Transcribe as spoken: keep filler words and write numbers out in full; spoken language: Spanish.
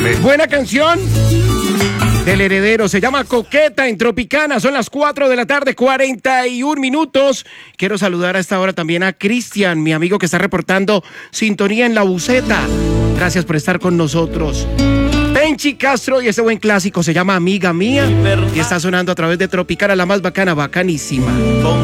Buena canción del Heredero, se llama Coqueta en Tropicana. Son las cuatro de la tarde, cuarenta y un minutos. Quiero saludar a esta hora también a Cristian, mi amigo que está reportando sintonía en La Buceta. Gracias por estar con nosotros. Penchi Castro y ese buen clásico se llama Amiga Mía y está sonando a través de Tropicana, la más bacana, bacanísima.